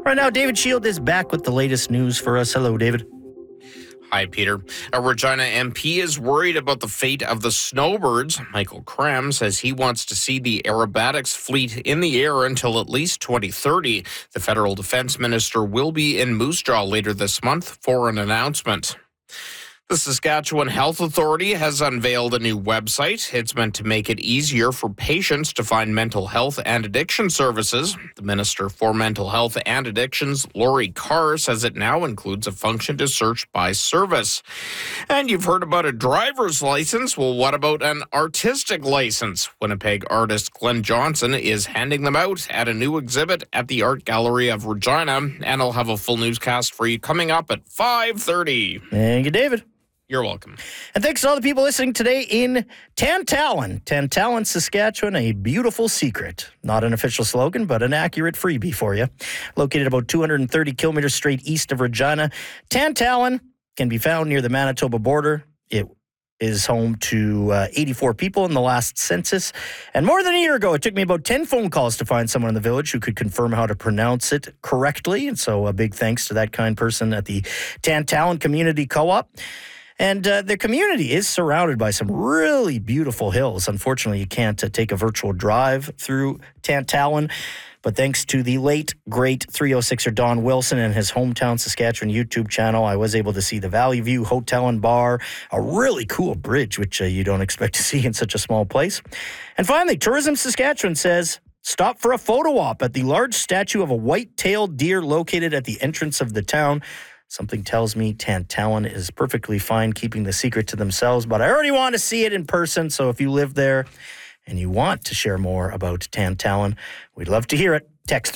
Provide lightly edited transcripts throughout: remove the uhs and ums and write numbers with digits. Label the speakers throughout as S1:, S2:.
S1: Right now, David Shield is back with the latest news for us. Hello, David.
S2: Hi, Peter. A Regina MP is worried about the fate of the snowbirds. Michael Cram says he wants to see the aerobatics fleet in the air until at least 2030. The federal defense minister will be in Moose Jaw later this month for an announcement. The Saskatchewan Health Authority has unveiled a new website. It's meant to make it easier for patients to find mental health and addiction services. The Minister for Mental Health and Addictions, Lori Carr, says it now includes a function to search by service. And you've heard about a driver's license. Well, what about an artistic license? Winnipeg artist Glenn Johnson is handing them out at a new exhibit at the Art Gallery of Regina. And I'll have a full newscast for you coming up at 5:30.
S1: Thank you, David.
S2: You're welcome.
S1: And thanks to all the people listening today in Tantallon. Tantallon, Saskatchewan, a beautiful secret. Not an official slogan, but an accurate freebie for you. Located about 230 kilometers straight east of Regina, Tantallon can be found near the Manitoba border. It is home to 84 people in the last census. And more than a year ago, it took me about 10 phone calls to find someone in the village who could confirm how to pronounce it correctly. And so a big thanks to that kind person at the Tantallon Community Co-op. And the community is surrounded by some really beautiful hills. Unfortunately, you can't take a virtual drive through Tantallon. But thanks to the late, great 306er Don Wilson and his Hometown Saskatchewan YouTube channel, I was able to see the Valley View Hotel and Bar, a really cool bridge, which you don't expect to see in such a small place. And finally, Tourism Saskatchewan says, stop for a photo op at the large statue of a white-tailed deer located at the entrance of the town. Something tells me Tantallon is perfectly fine keeping the secret to themselves, but I already want to see it in person. So if you live there and you want to share more about Tantallon, we'd love to hear it. Text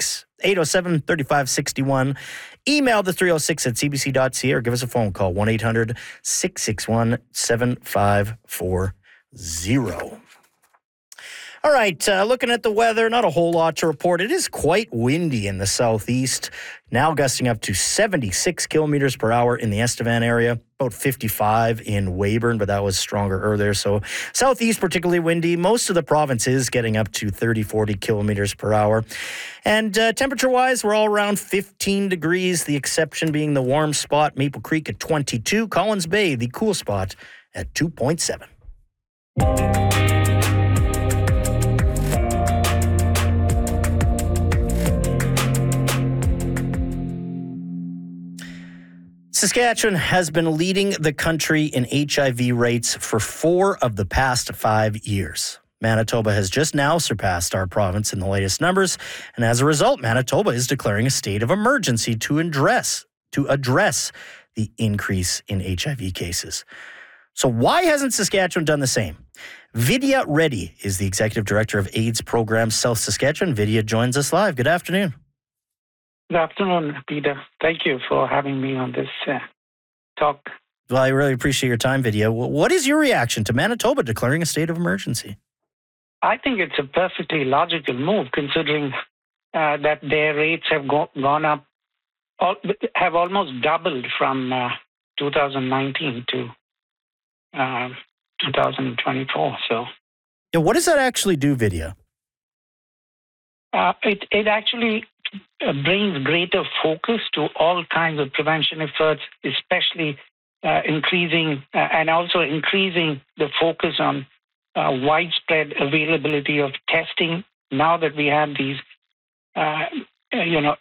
S1: 306-807-3561. Email the 306 at cbc.ca or give us a phone call, 1-800-661-7540. All right, looking at the weather, not a whole lot to report. It is quite windy in the southeast, now gusting up to 76 kilometers per hour in the Estevan area, about 55 in Weyburn, but that was stronger earlier. So southeast particularly windy. Most of the province is getting up to 30, 40 kilometers per hour. And temperature-wise, we're all around 15 degrees, the exception being the warm spot, Maple Creek at 22, Collins Bay, the cool spot at 2.7. Saskatchewan has been leading the country in HIV rates for 4 of the past 5 years. Manitoba has just now surpassed our province in the latest numbers, and as a result, Manitoba is declaring a state of emergency to address the increase in HIV cases. So why hasn't Saskatchewan done the same? Vidya Reddy is the Executive Director of AIDS Programs South Saskatchewan. Vidya joins us live. Good afternoon.
S3: Good afternoon, Peter. Thank you for having me on this talk.
S1: Well, I really appreciate your time, Vidya. What is your reaction to Manitoba declaring a state of emergency?
S3: I think it's a perfectly logical move, considering that their rates have gone up, have almost doubled from 2019 to 2024. So,
S1: yeah, what does that actually do, Vidya?
S3: It actually brings greater focus to all kinds of prevention efforts, especially increasing the focus on widespread availability of testing. Now that we have these,